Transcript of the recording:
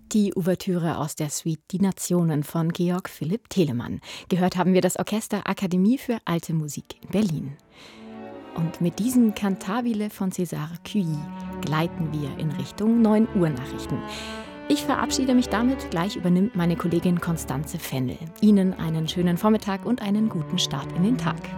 Die Ouvertüre aus der Suite Die Nationen von Georg Philipp Telemann. Gehört haben wir das Orchester Akademie für Alte Musik in Berlin. Und mit diesem Cantabile von César Cui gleiten wir in Richtung 9 Uhr Nachrichten. Ich verabschiede mich damit. Gleich übernimmt meine Kollegin Konstanze Fennel. Ihnen einen schönen Vormittag und einen guten Start in den Tag.